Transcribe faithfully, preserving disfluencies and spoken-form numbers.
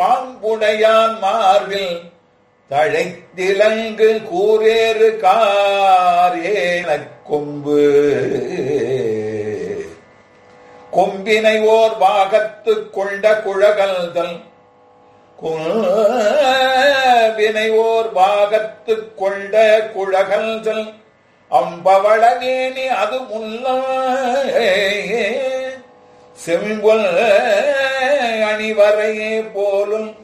பாம்புடையான் மார்பில் தழைத்திலங்கு கூரேறு காரேனக் கொம்பு கொம்பினை ஓர் பாகத்து கொண்ட குழகல்தல் கொம்பினை ஓர் பாகத்து கொண்ட குழகல்தல் அம்பவளவேணி அது முல்ல செம்பொல் அணிவரையே போலும்